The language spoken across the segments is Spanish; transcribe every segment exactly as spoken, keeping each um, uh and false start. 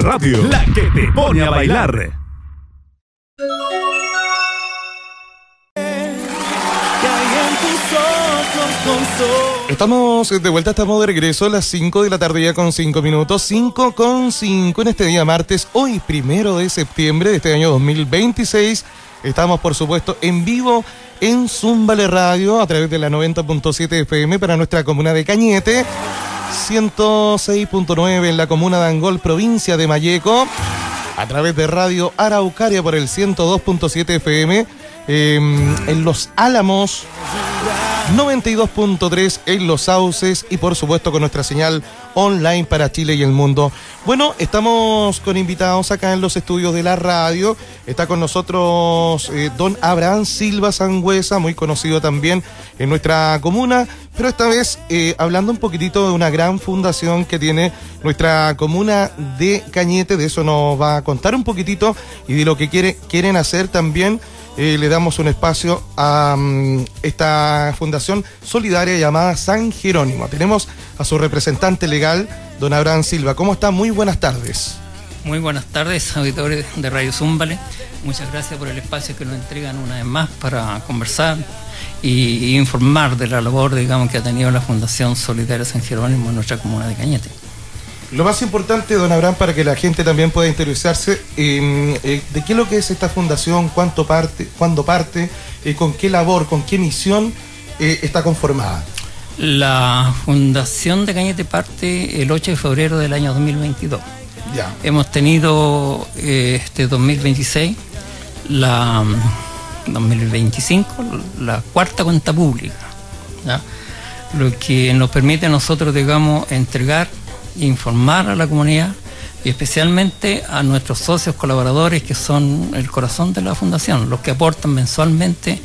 Chile Radio, la que te pone a bailar. Estamos de vuelta, estamos de regreso a las cinco de la tarde ya con cinco minutos, cinco con cinco en este día martes, hoy primero de septiembre de este año dos mil veintiséis. Estamos por supuesto en vivo en Zúmbale Radio a través de la noventa punto siete F M para nuestra comuna de Cañete, ciento seis punto nueve en la comuna de Angol, provincia de Malleco, a través de Radio Araucaria por el ciento dos punto siete F M, eh, en Los Álamos, noventa y dos punto tres en Los Sauces y por supuesto con nuestra señal online para Chile y el mundo. Bueno, estamos con invitados acá en los estudios de la radio. Está con nosotros eh, don Abraham Silva Sangüesa, muy conocido también en nuestra comuna, pero esta vez eh, hablando un poquitito de una gran fundación que tiene nuestra comuna de Cañete. De eso nos va a contar un poquitito y de lo que quiere, quieren hacer también. Eh, le damos un espacio a um, esta fundación solidaria llamada San Jerónimo. Tenemos a su representante legal, don Abraham Silva. ¿Cómo está? Muy buenas tardes. Muy buenas tardes, auditores de Radio Zúmbale. Muchas gracias por el espacio que nos entregan una vez más para conversar y, y informar de la labor, digamos, que ha tenido la Fundación Solidaria San Jerónimo en nuestra comuna de Cañete. Lo más importante, don Abraham, para que la gente también pueda interesarse, eh, eh, de qué es lo que es esta fundación, cuánto parte, cuándo parte, eh, con qué labor, con qué misión eh, está conformada. La Fundación de Cañete parte el ocho de febrero del año dos mil veintidós. Ya. Hemos tenido eh, este dos mil veintiséis, la dos mil veinticinco, la cuarta cuenta pública, ¿ya? Lo que nos permite a nosotros, digamos, entregar, informar a la comunidad y especialmente a nuestros socios colaboradores, que son el corazón de la fundación, los que aportan mensualmente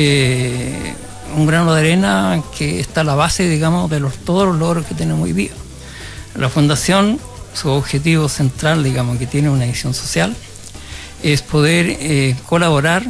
eh, un grano de arena que está a la base, digamos, de los, todos los logros que tenemos hoy día. La fundación, su objetivo central, digamos, que tiene una visión social, es poder eh, colaborar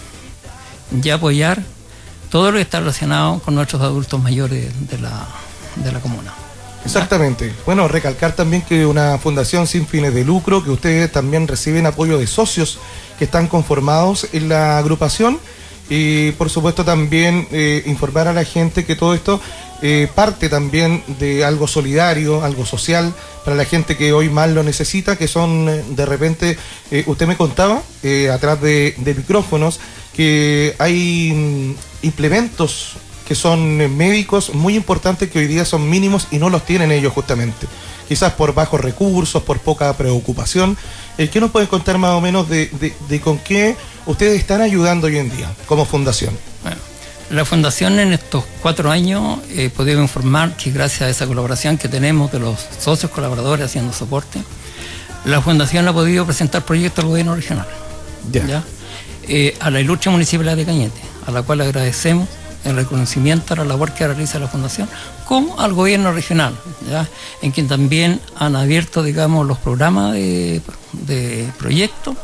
y apoyar todo lo que está relacionado con nuestros adultos mayores de la, de la comuna. Exactamente. Bueno, recalcar también que una fundación sin fines de lucro, que ustedes también reciben apoyo de socios que están conformados en la agrupación y por supuesto también eh, informar a la gente que todo esto eh, parte también de algo solidario, algo social para la gente que hoy más lo necesita, que son eh, de repente, eh, usted me contaba eh, atrás de, de micrófonos que hay mm, implementos que son médicos muy importantes que hoy día son mínimos y no los tienen ellos justamente. Quizás por bajos recursos, por poca preocupación. Eh, ¿Qué nos pueden contar más o menos de, de, de con qué ustedes están ayudando hoy en día como fundación? Bueno, la fundación en estos cuatro años he eh, podido informar que gracias a esa colaboración que tenemos de los socios colaboradores haciendo soporte, la fundación ha podido presentar proyectos al gobierno regional. Ya. ¿Ya? Eh, a la ilustre municipalidad de Cañete, a la cual agradecemos el reconocimiento a la labor que realiza la fundación, como al gobierno regional, ¿ya? En quien también han abierto, digamos, los programas de, de proyectos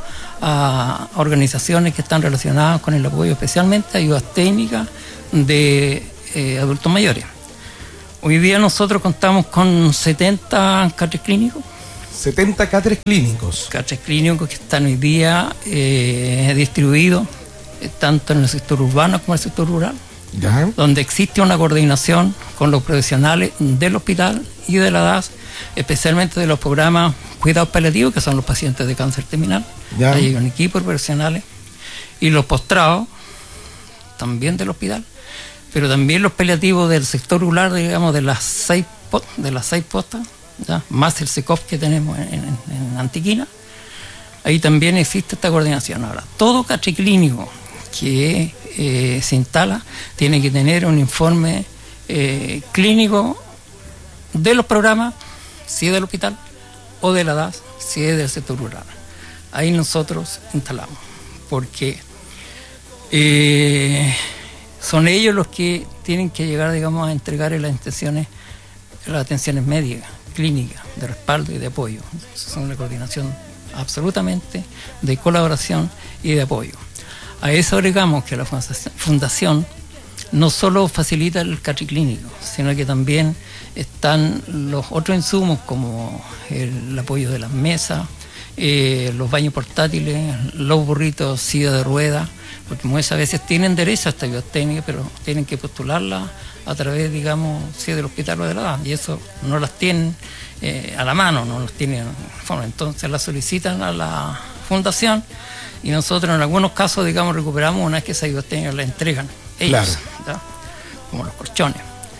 a organizaciones que están relacionadas con el apoyo, especialmente a ayudas técnicas de eh, adultos mayores. Hoy día nosotros contamos con setenta catres clínicos. setenta catres clínicos. Catres clínicos que están hoy día eh, distribuidos eh, tanto en el sector urbano como en el sector rural. Ya. Donde existe una coordinación con los profesionales del hospital y de la D A S, especialmente de los programas cuidados paliativos, que son los pacientes de cáncer terminal. Ya. Hay un equipo de profesionales, y los postrados también del hospital, pero también los paliativos del sector rural, digamos, de las seis de las seis postas, ¿ya? Más el S E C O F que tenemos en, en, en Antiquina. Ahí también existe esta coordinación. Ahora, todo catre clínico que eh, se instala tiene que tener un informe eh, clínico de los programas, si es del hospital, o de la D A S, si es del sector rural. Ahí nosotros instalamos, porque eh, son ellos los que tienen que llegar, digamos, a entregar las intenciones, las atenciones médicas, clínicas, de respaldo y de apoyo. Son una coordinación absolutamente de colaboración y de apoyo. A eso agregamos que la fundación no solo facilita el catriclínico, sino que también están los otros insumos como el apoyo de las mesas, eh, los baños portátiles, los burritos, silla de ruedas, porque muchas veces tienen derecho a esta ayuda técnica, pero tienen que postularla a través, digamos, si del hospital o de la edad, y eso no las tienen eh, a la mano, no las tienen, bueno, entonces las solicitan a la fundación y nosotros en algunos casos, digamos, recuperamos una vez que esa ayuda técnica la entregan ellos, claro, como los colchones.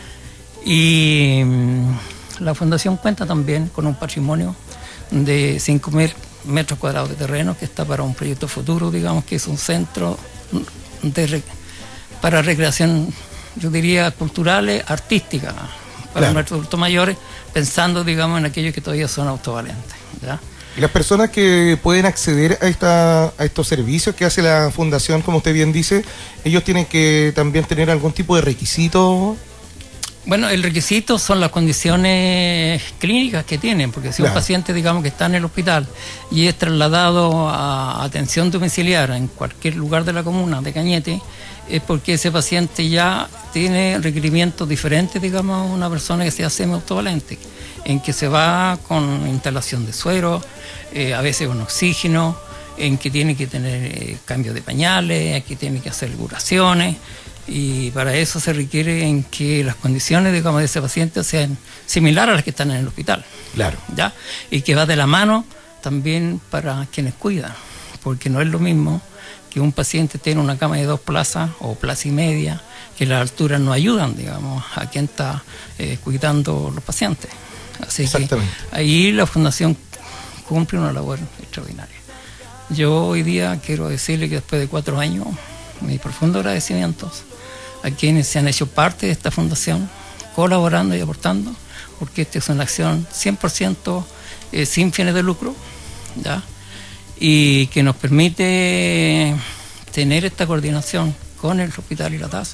Y mmm, la fundación cuenta también con un patrimonio de cinco mil metros cuadrados de terreno que está para un proyecto futuro, digamos, que es un centro de re, para recreación, yo diría, culturales, artísticas, para claro. nuestros adultos mayores, pensando, digamos, en aquellos que todavía son autovalentes, ¿ya? Y las personas que pueden acceder a esta a estos servicios que hace la fundación, como usted bien dice, ellos tienen que también tener algún tipo de requisito. Bueno, el requisito son las condiciones clínicas que tienen, porque si claro. un paciente, digamos, que está en el hospital y es trasladado a atención domiciliaria en cualquier lugar de la comuna de Cañete, es porque ese paciente ya tiene requerimientos diferentes, digamos, a una persona que sea semi-autovalente, en que se va con instalación de suero, eh, a veces con oxígeno, en que tiene que tener eh, cambio de pañales, que tiene que hacer curaciones, y para eso se requiere en que las condiciones, digamos, de ese paciente sean similares a las que están en el hospital. Claro. ¿Ya? Y que va de la mano también para quienes cuidan, porque no es lo mismo que un paciente tiene una cama de dos plazas o plaza y media, que las alturas no ayudan, digamos, a quien está eh, cuidando los pacientes. Así que ahí la fundación cumple una labor extraordinaria. Yo hoy día quiero decirle que después de cuatro años, mis profundos agradecimientos a quienes se han hecho parte de esta fundación, colaborando y aportando, porque esta es una acción cien por ciento eh, sin fines de lucro, ¿ya? Y que nos permite tener esta coordinación con el hospital y la T A S,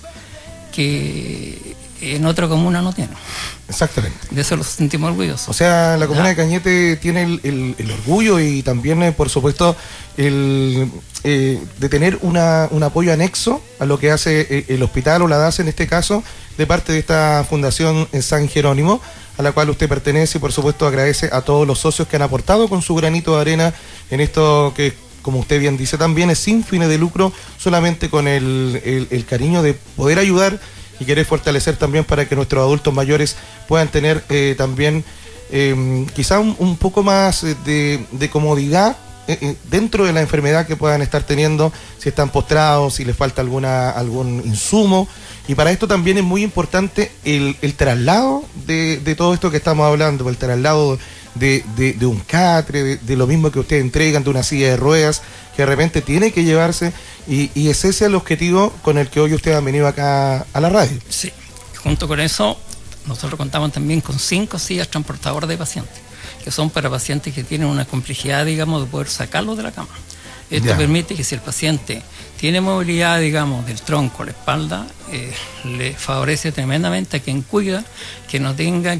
que en otra comuna no tiene. Exactamente. De eso nos sentimos orgullosos. O sea, la comuna ¿Ya? de Cañete tiene el, el, el orgullo y también, eh, por supuesto, el eh, de tener una, un apoyo anexo a lo que hace el hospital o la D A S en este caso, de parte de esta Fundación San Jerónimo, a la cual usted pertenece y por supuesto agradece a todos los socios que han aportado con su granito de arena en esto que, como usted bien dice también, es sin fines de lucro, solamente con el, el, el cariño de poder ayudar y querer fortalecer también para que nuestros adultos mayores puedan tener eh, también eh, quizá un, un poco más de, de comodidad eh, eh, dentro de la enfermedad que puedan estar teniendo, si están postrados, si les falta alguna algún insumo. Y para esto también es muy importante el, el traslado de, de todo esto que estamos hablando, el traslado de, de, de un catre, de, de lo mismo que ustedes entregan, de una silla de ruedas, que de repente tiene que llevarse, y, y es ese el objetivo con el que hoy ustedes han venido acá a la radio. Sí, junto con eso, nosotros contamos también con cinco sillas transportadoras de pacientes, que son para pacientes que tienen una complejidad, digamos, de poder sacarlos de la cama. Esto ya. permite que si el paciente tiene movilidad, digamos, del tronco, la espalda, eh, le favorece tremendamente a quien cuida que no tenga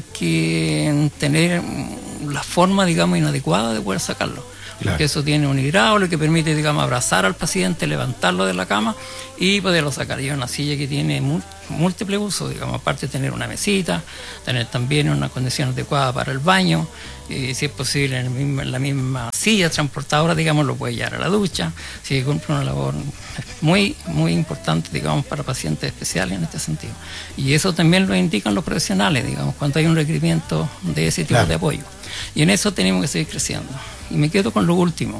que tener la forma, digamos, inadecuada de poder sacarlo. Claro. Porque eso tiene un hidráulico que permite, digamos, abrazar al paciente, levantarlo de la cama y poderlo sacar. Y es una silla que tiene múltiples usos, digamos, aparte de tener una mesita, tener también una condición adecuada para el baño, y si es posible en, el mismo, en la misma silla transportadora, digamos, lo puede llevar a la ducha. Así que cumple una labor muy, muy importante, digamos, para pacientes especiales en este sentido. Y eso también lo indican los profesionales, digamos, cuando hay un requerimiento de ese tipo claro. de apoyo. Y en eso tenemos que seguir creciendo. Y me quedo con lo último,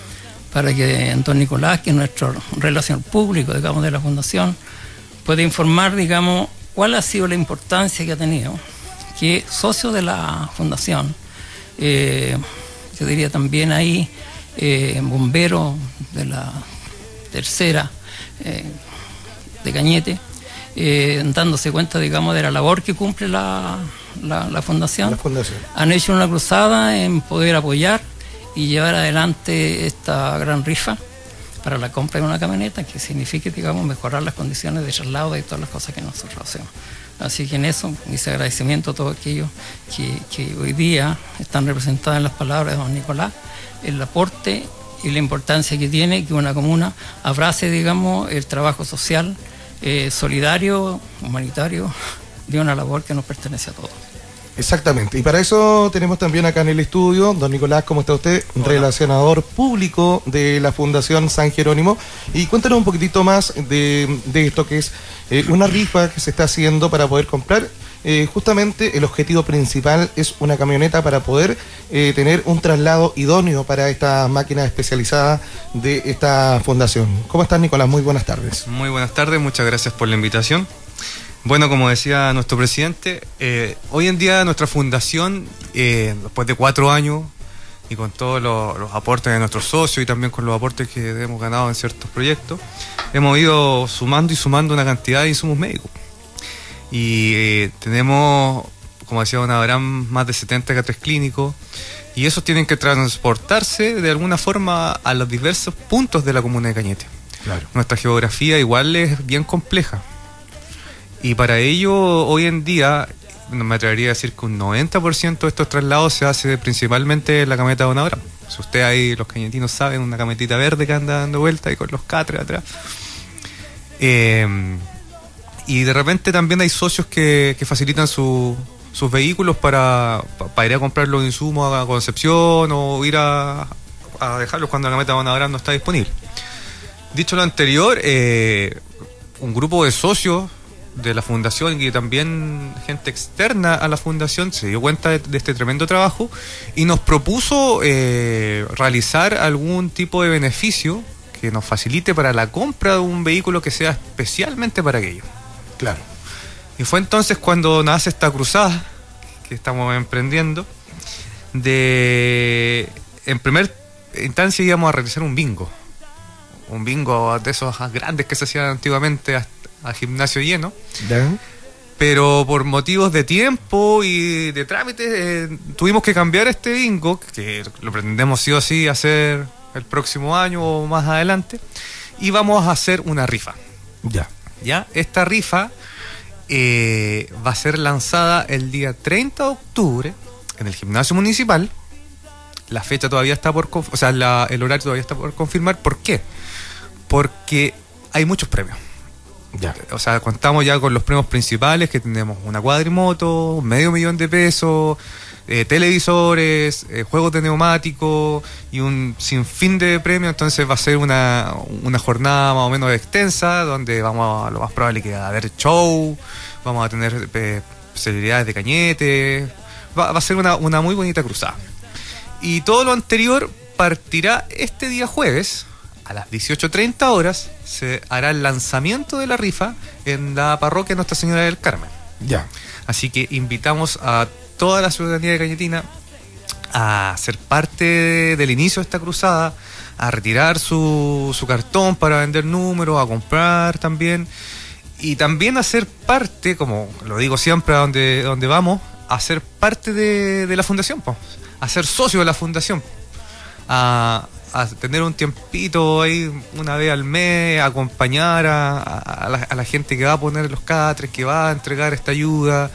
para que don Nicolás, que es nuestro relación público, digamos, de la Fundación, pueda informar, digamos, cuál ha sido la importancia que ha tenido, que socio de la Fundación, eh, yo diría también ahí, eh, bombero de la tercera eh, de Cañete, eh, dándose cuenta, digamos, de la labor que cumple la, la, la Fundación. La Fundación. Han hecho una cruzada en poder apoyar y llevar adelante esta gran rifa para la compra de una camioneta, que signifique, digamos, mejorar las condiciones de traslado y todas las cosas que nosotros hacemos. Así que en eso, mis agradecimientos a todos aquellos que, que hoy día están representados en las palabras de don Nicolás, el aporte y la importancia que tiene que una comuna abrace, digamos, el trabajo social eh, solidario, humanitario, de una labor que nos pertenece a todos. Exactamente, y para eso tenemos también acá en el estudio, don Nicolás, ¿cómo está usted? Hola. Relacionador público de la Fundación San Jerónimo, y cuéntanos un poquitito más de, de esto que es eh, una rifa que se está haciendo para poder comprar. Eh, justamente el objetivo principal es una camioneta para poder eh, tener un traslado idóneo para esta máquina especializada de esta fundación. ¿Cómo estás, Nicolás? Muy buenas tardes. Muy buenas tardes, muchas gracias por la invitación. Bueno, como decía nuestro presidente, eh, hoy en día nuestra fundación, eh, después de cuatro años y con todos los, los aportes de nuestros socios y también con los aportes que hemos ganado en ciertos proyectos, hemos ido sumando y sumando una cantidad de insumos médicos. Y eh, tenemos, como decía don Abraham, más de setenta catres clínicos, y esos tienen que transportarse de alguna forma a los diversos puntos de la comuna de Cañete. Claro. Nuestra geografía igual es bien compleja. Y para ello, hoy en día, me atrevería a decir que un noventa por ciento de estos traslados se hace principalmente en la camioneta de don Abraham. Si usted ahí, los cañetinos saben, una cametita verde que anda dando vuelta y con los catres atrás. Eh, y de repente también hay socios que, que facilitan su, sus vehículos para, para ir a comprar los insumos a Concepción o ir a, a dejarlos cuando la camioneta de don Abraham no está disponible. Dicho lo anterior, eh, un grupo de socios de la fundación y también gente externa a la fundación se dio cuenta de, de este tremendo trabajo y nos propuso eh, realizar algún tipo de beneficio que nos facilite para la compra de un vehículo que sea especialmente para aquello. Claro. Y fue entonces cuando nace esta cruzada que estamos emprendiendo de, en primer instancia íbamos a realizar un bingo, un bingo de esos grandes que se hacían antiguamente hasta a gimnasio lleno. ¿Ya? Pero por motivos de tiempo y de trámites eh, tuvimos que cambiar este bingo, que lo pretendemos sí o sí hacer el próximo año o más adelante, y vamos a hacer una rifa. Ya. Ya, esta rifa eh, va a ser lanzada el día treinta de octubre en el gimnasio municipal. La fecha todavía está por, o sea, la, el horario todavía está por confirmar. ¿Por qué? Porque hay muchos premios. Ya. O sea, contamos ya con los premios principales, que tenemos una cuadrimoto, medio millón de pesos, eh, televisores, eh, juegos de neumáticos y un sinfín de premios. Entonces va a ser una, una jornada más o menos extensa, donde vamos a, lo más probable que a ver show, vamos a tener eh, celebridades de Cañete, va, va a ser una, una muy bonita cruzada. Y todo lo anterior partirá este día jueves. A las dieciocho treinta horas se hará el lanzamiento de la rifa en la parroquia Nuestra Señora del Carmen. Ya. Así que invitamos a toda la ciudadanía de Cañetina a ser parte del inicio de esta cruzada, a retirar su, su cartón para vender números, a comprar también, y también a ser parte, como lo digo siempre a donde, donde vamos, a ser parte de, de la fundación, pues, a ser socio de la fundación, a a tener un tiempito ahí una vez al mes, a acompañar a, a, la, a la gente que va a poner los catres, que va a entregar esta ayuda.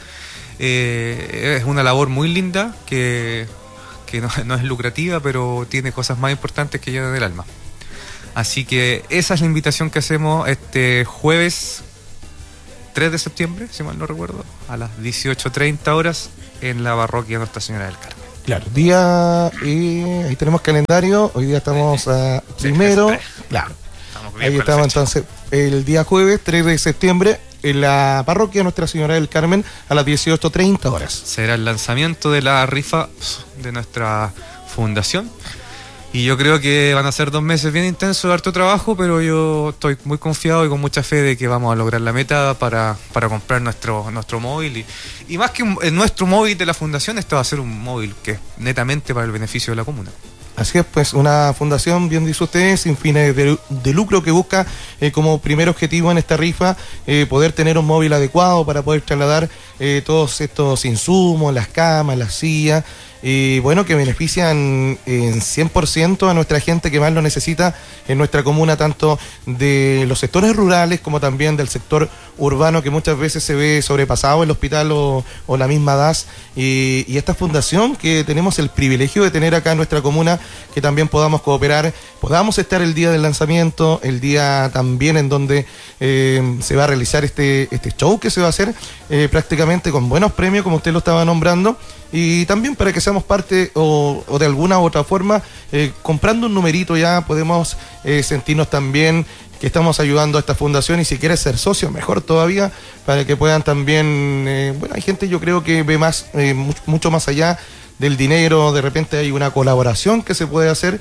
Eh, es una labor muy linda que, que no, no es lucrativa, pero tiene cosas más importantes que llenan el alma. Así que esa es la invitación que hacemos este jueves tres de septiembre, si mal no recuerdo, a las dieciocho treinta horas en la parroquia Nuestra Señora del Carmen. Claro, día, eh, ahí tenemos calendario, hoy día estamos a sí, primero, sí, claro, estamos ahí estamos entonces el día jueves tres de septiembre en la parroquia Nuestra Señora del Carmen a las dieciocho treinta horas. Será el lanzamiento de la rifa de nuestra fundación. Y yo creo que van a ser dos meses bien intensos de harto trabajo, pero yo estoy muy confiado y con mucha fe de que vamos a lograr la meta para, para comprar nuestro, nuestro móvil. Y, y más que un, nuestro móvil de la fundación, esto va a ser un móvil que es netamente para el beneficio de la comuna. Así es, pues una fundación, bien dice usted, sin fines de, de lucro, que busca eh, como primer objetivo en esta rifa eh, poder tener un móvil adecuado para poder trasladar eh, todos estos insumos, las camas, las sillas, y bueno, que benefician en cien por ciento a nuestra gente que más lo necesita en nuestra comuna, tanto de los sectores rurales como también del sector urbano, que muchas veces se ve sobrepasado el hospital o, o la misma D A S, y, y esta fundación que tenemos el privilegio de tener acá en nuestra comuna, que también podamos cooperar, podamos estar el día del lanzamiento, el día también en donde eh, se va a realizar este, este show que se va a hacer eh, prácticamente con buenos premios, como usted lo estaba nombrando, y también para que seamos parte o, o de alguna u otra forma, eh, comprando un numerito ya podemos eh, sentirnos también que estamos ayudando a esta fundación, y si quieres ser socio, mejor todavía, para que puedan también, eh, bueno, hay gente yo creo que ve más, eh, mucho, mucho más allá del dinero, de repente hay una colaboración que se puede hacer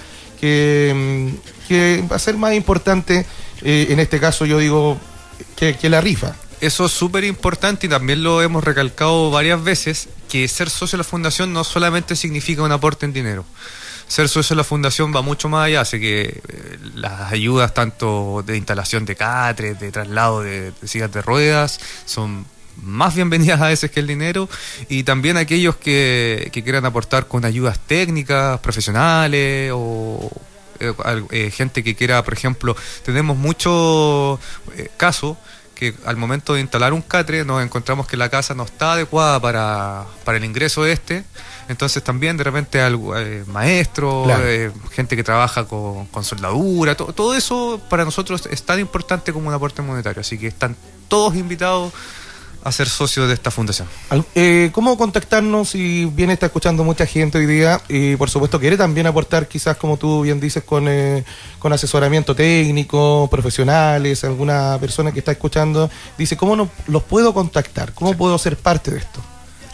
que, que va a ser más importante, eh, en este caso yo digo, que, que la rifa. Eso es súper importante y también lo hemos recalcado varias veces, que ser socio de la fundación no solamente significa un aporte en dinero. Ser socio de la fundación va mucho más allá, así que eh, las ayudas tanto de instalación de catres, de traslado de, de sillas de ruedas, son más bienvenidas a veces que el dinero, y también aquellos que, que quieran aportar con ayudas técnicas, profesionales o eh, eh, gente que quiera, por ejemplo, tenemos muchos eh, casos que al momento de instalar un catre nos encontramos que la casa no está adecuada para, para el ingreso este, entonces también de repente algo, eh, maestros, claro. eh, gente que trabaja con, con soldadura, to, todo eso para nosotros es tan importante como un aporte monetario, así que están todos invitados a ser socios de esta fundación. Eh, ¿Cómo contactarnos si bien está escuchando mucha gente hoy día y por supuesto quiere también aportar quizás, como tú bien dices, con, eh, con asesoramiento técnico, profesionales, alguna persona que está escuchando, dice, ¿cómo no, los puedo contactar? ¿Cómo sí. puedo ser parte de esto?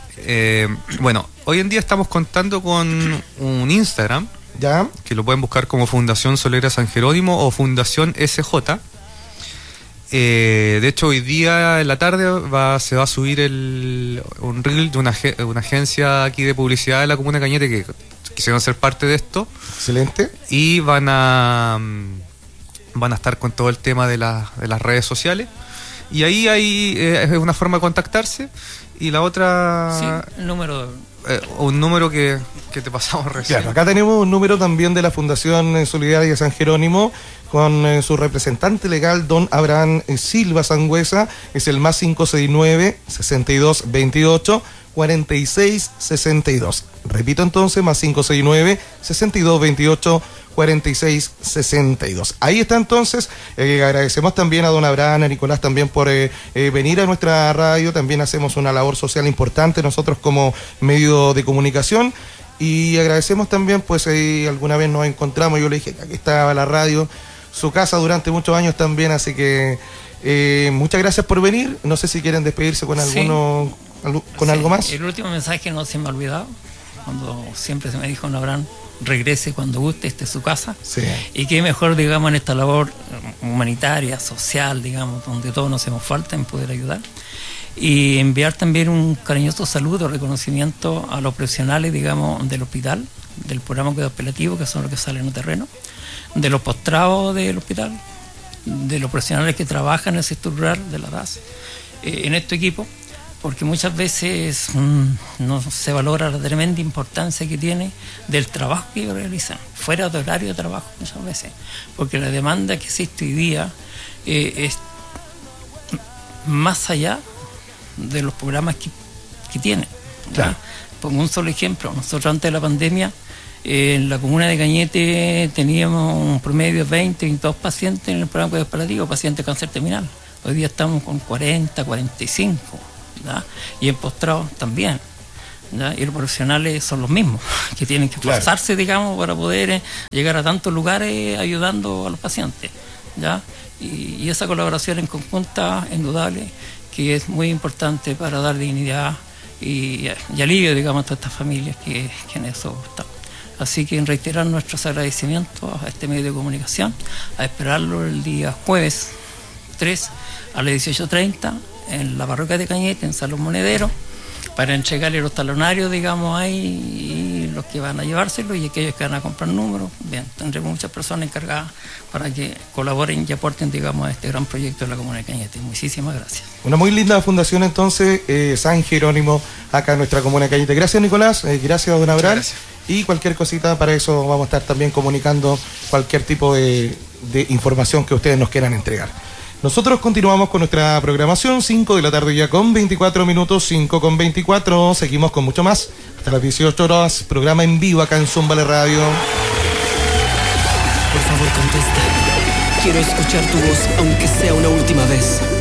Eh, bueno, hoy en día estamos contando con un Instagram, ¿ya? Que lo pueden buscar como Fundación Solera San Jerónimo o Fundación S J. Eh, de hecho, hoy día en la tarde va, se va a subir el, un reel de una, una agencia aquí de publicidad de la comuna de Cañete que quisieron ser parte de esto. Excelente. Y van a van a estar con todo el tema de, la, de las redes sociales. Y ahí hay eh, es una forma de contactarse. Y la otra... Sí, el número... Eh, un número que, que te pasamos recién. Claro, acá tenemos un número también de la Fundación Solidaria San Jerónimo con eh, su representante legal, don Abraham eh, Silva Sangüesa, es el más cinco seis nueve, sesenta y dos veintiocho, cuarenta y seis sesenta y dos. Repito entonces, más cinco seis nueve, sesenta y dos veintiocho, cuarenta y seis sesenta y dos. Ahí está entonces, eh, agradecemos también a don Abraham, a Nicolás también por eh, eh, venir a nuestra radio, también hacemos una labor social importante nosotros como medio de comunicación, y agradecemos también, pues eh, alguna vez nos encontramos, yo le dije que aquí estaba la radio, su casa durante muchos años también, así que eh, muchas gracias por venir, no sé si quieren despedirse con alguno, sí. algo, con sí. algo más. El último mensaje no se me ha olvidado, cuando siempre se me dijo, don Abraham, regrese cuando guste, esta es su casa, sí. y que mejor, digamos, en esta labor humanitaria, social, digamos, donde todos nos hacemos falta en poder ayudar, y enviar también un cariñoso saludo, reconocimiento a los profesionales, digamos, del hospital, del programa cuidado apelativo, que son los que salen en el terreno, de los postrados del hospital, de los profesionales que trabajan en el sector rural de la D A S, eh, en este equipo, porque muchas veces mmm, no se valora la tremenda importancia que tiene del trabajo que ellos realizan, fuera de horario de trabajo muchas veces, porque la demanda que existe hoy día eh, es más allá de los programas que, que tienen. Claro. Pongo un solo ejemplo, nosotros antes de la pandemia, eh, en la comuna de Cañete teníamos un promedio de veinte, veintidós pacientes en el programa de operativo, pacientes de cáncer terminal. Hoy día estamos con cuarenta, cuarenta y cinco. ¿Ya? Y en postrados también, ¿ya? Y los profesionales son los mismos, que tienen que esforzarse, claro. digamos, para poder eh, llegar a tantos lugares ayudando a los pacientes, ¿ya? Y, y esa colaboración en conjunta, indudable, que es muy importante para dar dignidad y, y alivio, digamos, a todas estas familias que, que en eso están. Así que en reiterar nuestros agradecimientos a este medio de comunicación, a esperarlo el día jueves tres a las dieciocho treinta en la parroquia de Cañete, en Salón Monedero, para entregarle los talonarios, digamos, ahí, y los que van a llevárselo y aquellos que van a comprar números. Bien, tendremos muchas personas encargadas para que colaboren y aporten, digamos, a este gran proyecto de la Comuna de Cañete. Muchísimas gracias. Una muy linda fundación entonces, eh, San Jerónimo, acá en nuestra Comuna de Cañete. Gracias, Nicolás, eh, gracias, don Abraham. Y cualquier cosita, para eso vamos a estar también comunicando cualquier tipo de, de información que ustedes nos quieran entregar. Nosotros continuamos con nuestra programación, cinco de la tarde ya con veinticuatro minutos, cinco con veinticuatro. Seguimos con mucho más hasta las dieciocho horas, programa en vivo acá en Zúmbale Radio. Por favor, contesta. Quiero escuchar tu voz, aunque sea una última vez.